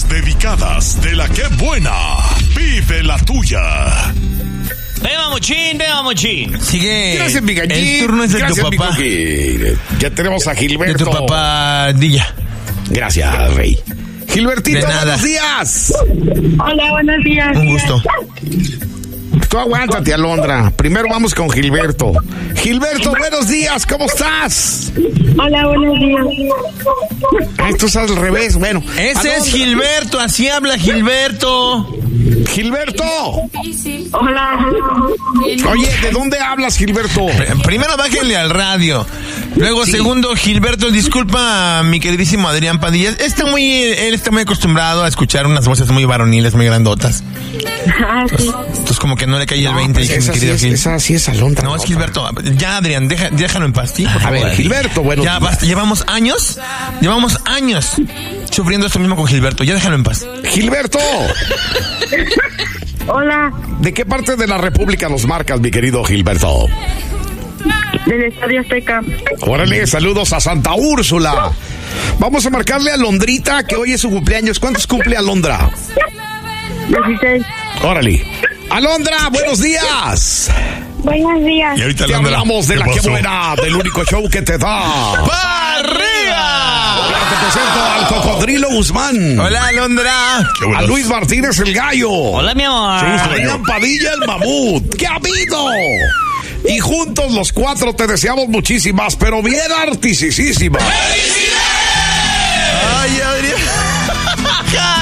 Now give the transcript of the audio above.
dedicadas de la que buena. Vive la tuya. Venga, Mochín. Sigue. Gracias, mi gallín. El turno es de Gracias, tu papá. Ya tenemos a Gilberto. De tu papá, Dilla. Gracias, Rey. Gilbertito, De nada. buenos días. Hola, buenos días. Un gusto. Tú aguántate, Alondra. Primero vamos con Gilberto. Gilberto, buenos días. ¿Cómo estás? Hola, buenos días. Ay, tú estás al revés. Bueno. Ese Alondra. es Gilberto. Así habla Gilberto. Gilberto. Hola. Oye, ¿de dónde hablas, Gilberto? Primero bájenle al radio. Luego, Sí. segundo, Gilberto, disculpa a mi queridísimo Adrián Padilla. Él está muy acostumbrado a escuchar unas voces muy varoniles, muy grandotas. Ah, sí. Entonces como que no le cae el 20, Pues dije, mi esa, querido sí Gil. esa sí es Alondra. No, es Gilberto. Ya, Adrián, déjalo en paz, ¿sí? Por A favor. ver, Gilberto, bueno. Ya basta, llevamos años sufriendo esto mismo con Gilberto. Ya déjalo en paz. Gilberto, Hola. ¿de qué parte de la República nos marcas, mi querido Gilberto? Del Estadio Azteca. Órale, saludos a Santa Úrsula. Vamos a marcarle a Londrita, que hoy es su cumpleaños. ¿Cuántos cumple Alondra? 16. Órale. Alondra, buenos días. Buenos días. Y ahorita Te hablamos de la que buena, del único show que te da. ¡Pa' arriba! Te presento al Cocodrilo Guzmán. Hola, Alondra. A Luis Martínez el Gallo. Hola, mi amor. A Adrián Padilla el Mamut. ¿Qué ha habido? Y juntos los cuatro te deseamos muchísimas, pero bien artisísimas. ¡Ay, Adrián!